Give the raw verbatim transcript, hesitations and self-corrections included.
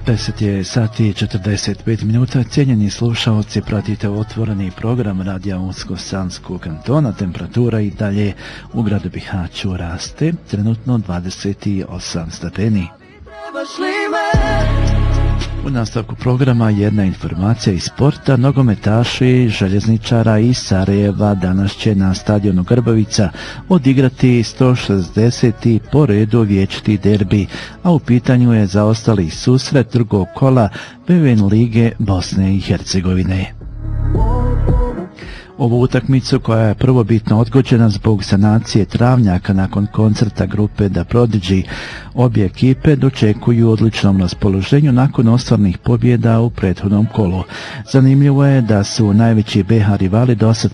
deset je sati četrdeset pet minuta. Cijenjeni slušaoci, pratite otvoreni program Radija Unsko-Sanskog kantona. Temperatura i dalje u gradu Bihaću raste, trenutno dvadeset osam stepeni. U nastavku programa jedna informacija iz sporta. Nogometaši željezničara iz Sarajeva danas će na stadionu Grbavica odigrati sto šezdeseti po redu vječiti derbi, a u pitanju je zaostali susret drugog kola B V N lige Bosne i Hercegovine. Ovu utakmicu, koja je prvobitno odgođena zbog sanacije travnjaka nakon koncerta grupe The Prodigy, obje ekipe dočekuju u odličnom raspoloženju nakon ostvarnih pobjeda u prethodnom kolu. Zanimljivo je da su najveći B H rivali dosad